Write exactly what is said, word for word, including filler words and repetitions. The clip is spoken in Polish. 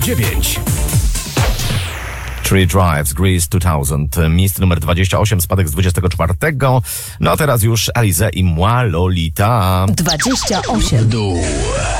dziewięć. Tree Drives, Grease dwa tysiące. Miejsce numer dwadzieścia osiem, spadek z dwudziestego czwartego. No a teraz już Alizé i Moi Lolita. dwadzieścia osiem. Dół.